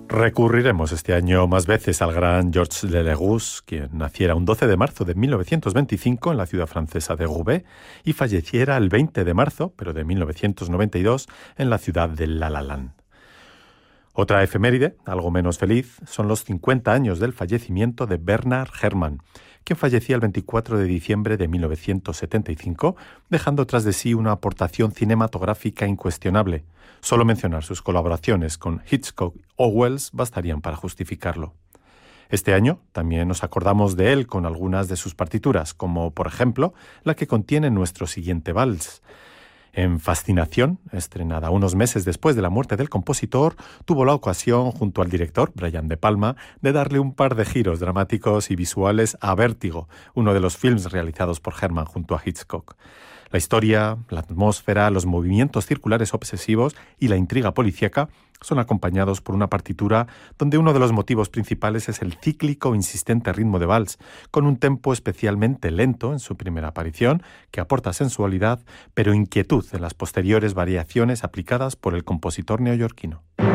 Recurriremos este año más veces al gran Georges Delegus, quien naciera un 12 de marzo de 1925 en la ciudad francesa de Roubaix y falleciera el 20 de marzo, pero de 1992, en la ciudad de La La-Land. Otra efeméride, algo menos feliz, son los 50 años del fallecimiento de Bernard Herrmann, quien fallecía el 24 de diciembre de 1975, dejando tras de sí una aportación cinematográfica incuestionable. Solo mencionar sus colaboraciones con Hitchcock o Welles bastarían para justificarlo. Este año también nos acordamos de él con algunas de sus partituras, como por ejemplo la que contiene nuestro siguiente vals. En Fascinación, estrenada unos meses después de la muerte del compositor, tuvo la ocasión, junto al director Brian De Palma, de darle un par de giros dramáticos y visuales a Vértigo, uno de los films realizados por Herrmann junto a Hitchcock. La historia, la atmósfera, los movimientos circulares obsesivos y la intriga policíaca son acompañados por una partitura donde uno de los motivos principales es el cíclico insistente ritmo de vals, con un tempo especialmente lento en su primera aparición, que aporta sensualidad, pero inquietud en las posteriores variaciones aplicadas por el compositor neoyorquino.